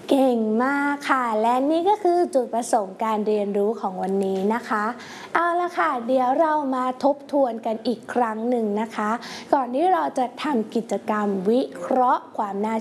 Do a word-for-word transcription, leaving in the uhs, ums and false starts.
เก่งมากค่ะและนี่ก็คือจุดประสงค์การเรียนรู้ของวันนี้นะคะเอาละค่ะเดี๋ยวเรามาทบทวนกันอีกครั้งหนึ่งนะคะก่อนที่เราจะทำกิจกรรมวิเคราะห์ความน่า